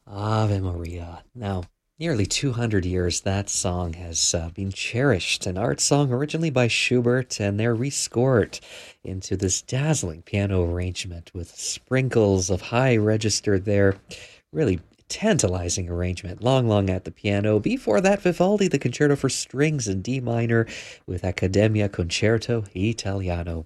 Ave Maria. Now, nearly 200 years, that song has been cherished. An art song originally by Schubert, and they're rescored into this dazzling piano arrangement with sprinkles of high register there. Really tantalizing arrangement. Long, long at the piano. Before that, Vivaldi, the Concerto for Strings in D minor with Accademia Concerto Italiano.